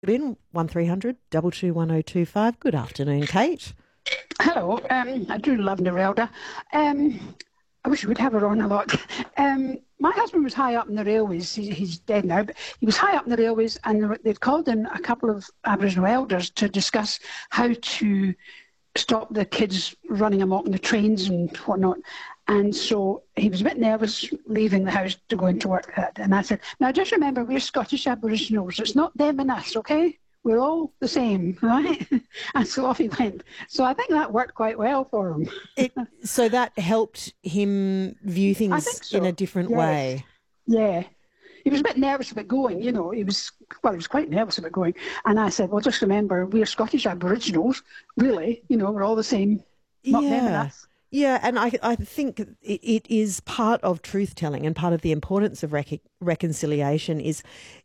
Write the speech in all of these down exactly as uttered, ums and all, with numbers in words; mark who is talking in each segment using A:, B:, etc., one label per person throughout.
A: In one three hundred two two one oh two five. Good afternoon, Kate.
B: Hello. Um, I do love Nerelda. Um, I wish we would have her on a lot. Um, my husband was high up in the railways. He, he's dead now, but he was high up in the railways, and they'd called in a couple of Aboriginal elders to discuss how to stop the kids running amok in the trains and whatnot. And so he was a bit nervous leaving the house to go into work. And I said, now just remember, we're Scottish Aboriginals. It's not them and us, okay? We're all the same, right? And so off he went. So I think that worked quite well for him.
A: It, so that helped him view things
B: so.
A: in a different
B: yes.
A: way.
B: Yeah. He was a bit nervous about going, you know. He was, well, he was quite nervous about going. And I said, well, just remember, we're Scottish Aboriginals, really. You know, we're all the same, not
A: yeah.
B: them and us.
A: Yeah, and I, I think it, it is part of truth-telling, and part of the importance of rec- reconciliation is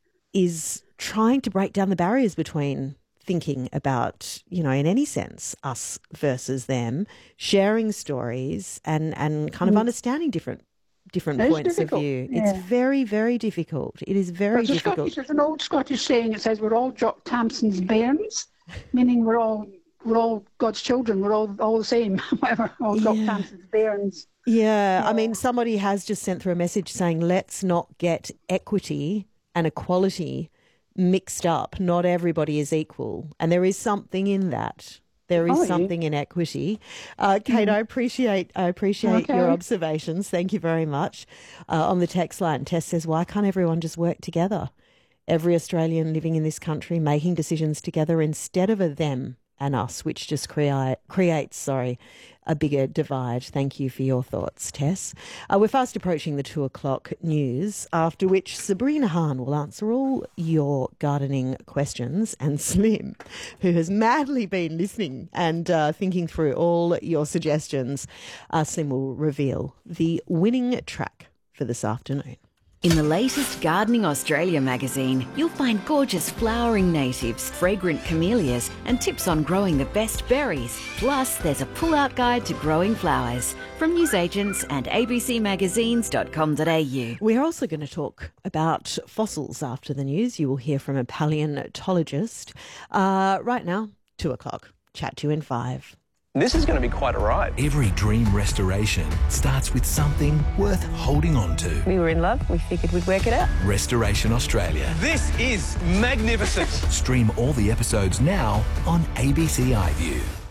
A: is trying to break down the barriers between thinking about, you know, in any sense, us versus them, sharing stories and, and kind of mm. understanding different different
B: It's
A: points
B: difficult.
A: of view.
B: Yeah.
A: It's very, very difficult. It is very
B: there's
A: difficult.
B: Scottish, there's an old Scottish saying that says we're all Jock Tamson's bairns, meaning we're all we're all God's children. We're all all the same, whatever. All Jock
A: Yeah.
B: Tamson's bairns.
A: Yeah,
B: Yeah.
A: I mean, somebody has just sent through a message saying, let's not get equity and equality mixed up. Not everybody is equal. And there is something in that. There is
B: Oh,
A: something in equity. Uh, Kate, mm. I appreciate I appreciate
B: okay.
A: your observations. Thank you very much. Uh, on the text line, Tess says, why can't everyone just work together? Every Australian living in this country making decisions together instead of a them and us, which just create, creates sorry, a bigger divide. Thank you for your thoughts, Tess. Uh, we're fast approaching the two o'clock news, after which Sabrina Hahn will answer all your gardening questions, and Slim, who has madly been listening and uh, thinking through all your suggestions, uh, Slim will reveal the winning track for this afternoon.
C: In the latest Gardening Australia magazine, you'll find gorgeous flowering natives, fragrant camellias, and tips on growing the best berries. Plus, there's a pull-out guide to growing flowers from newsagents and a b c magazines dot com dot a u.
A: We're also going to talk about fossils after the news. You will hear from a paleontologist. Uh, right now, two o'clock. Chat to you in five.
D: This is going to be quite a ride.
E: Every dream restoration starts with something worth holding on to.
F: We were in love. We figured we'd work it out.
E: Restoration Australia.
D: This is magnificent.
E: Stream all the episodes now on A B C iView.